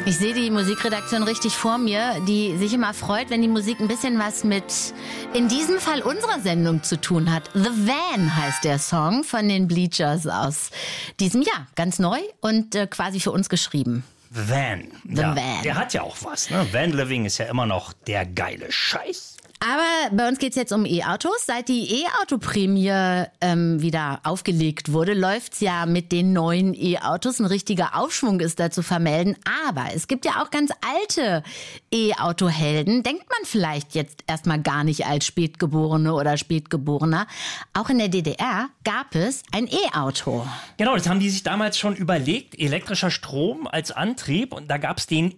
Ich sehe die Musikredaktion richtig vor mir, die sich immer freut, wenn die Musik ein bisschen was mit, in diesem Fall unserer Sendung zu tun hat. The Van heißt der Song von den Bleachers aus diesem Jahr. Ganz neu und quasi für uns geschrieben. The Van. The Van. Der hat ja auch was. Ne? Van Living ist ja immer noch der geile Scheiß. Aber bei uns geht's jetzt um E-Autos. Seit die E-Auto-Prämie wieder aufgelegt wurde, läuft's ja mit den neuen E-Autos. Ein richtiger Aufschwung ist da zu vermelden. Aber es gibt ja auch ganz alte E-Auto-Helden. Denkt man vielleicht jetzt erstmal gar nicht als Spätgeborene oder Spätgeborener. Auch in der DDR gab es ein E-Auto. Genau, das haben die sich damals schon überlegt. Elektrischer Strom als Antrieb. Und da gab's den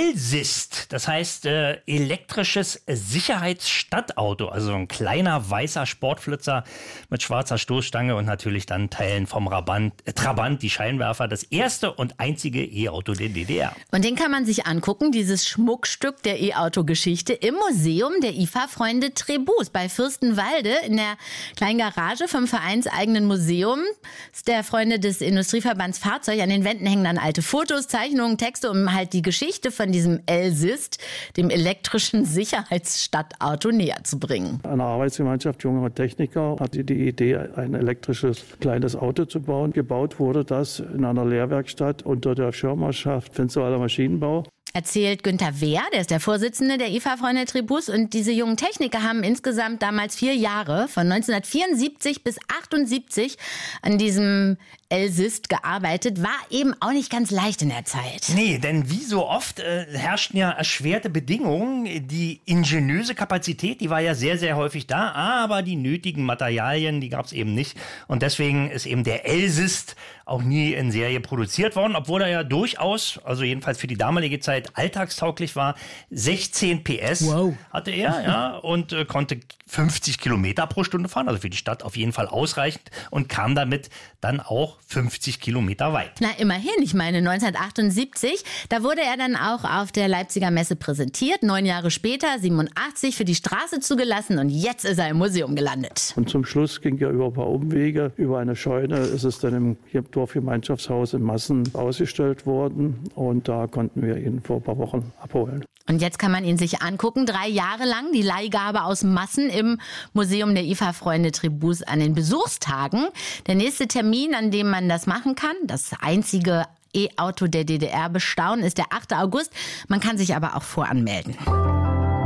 Elsist, das heißt elektrisches Sicherheitsstadtauto, also ein kleiner weißer Sportflitzer mit schwarzer Stoßstange und natürlich dann Teilen vom Trabant, die Scheinwerfer, das erste und einzige E-Auto der DDR. Und den kann man sich angucken, dieses Schmuckstück der E-Auto-Geschichte im Museum der IFA-Freunde Tribus bei Fürstenwalde in der kleinen Garage vom vereinseigenen Museum der Freunde des Industrieverbands Fahrzeug. An den Wänden hängen dann alte Fotos, Zeichnungen, Texte, um halt die Geschichte von diesem Elsist, dem elektrischen Sicherheitsstadtauto, näher zu bringen. Eine Arbeitsgemeinschaft junger Techniker hatte die Idee, ein elektrisches kleines Auto zu bauen. Gebaut wurde das in einer Lehrwerkstatt unter der Schirmherrschaft Finsterwalder Maschinenbau. Erzählt Günther Wehr, der ist der Vorsitzende der IFA-Freunde Tribus. Und diese jungen Techniker haben insgesamt damals 4 Jahre, von 1974 bis 1978, an diesem Elsist gearbeitet. War eben auch nicht ganz leicht in der Zeit. Nee, denn wie so oft herrschten ja erschwerte Bedingungen. Die ingeniöse Kapazität, die war ja sehr, sehr häufig da, aber die nötigen Materialien, die gab es eben nicht. Und deswegen ist eben der Elsist auch nie in Serie produziert worden, obwohl er ja durchaus, also jedenfalls für die damalige Zeit, alltagstauglich war. 16 PS hatte er, ja, und konnte 50 Kilometer pro Stunde fahren, also für die Stadt auf jeden Fall ausreichend und kam damit dann auch 50 Kilometer weit. Na, immerhin. Ich meine, 1978, da wurde er dann auch auf der Leipziger Messe präsentiert. 9 Jahre später, 87, für die Straße zugelassen und jetzt ist er im Museum gelandet. Und zum Schluss ging ja über ein paar Umwege, über eine Scheune, ist es dann im Dorfgemeinschaftshaus in Massen ausgestellt worden und da konnten wir ihn vor ein paar Wochen abholen. Und jetzt kann man ihn sich angucken, 3 Jahre lang, die Leihgabe aus Massen im Museum der IFA-Freunde Tribus an den Besuchstagen. Der nächste Termin, an dem man das machen kann, das einzige E-Auto der DDR bestaunen, ist der 8. August. Man kann sich aber auch voranmelden.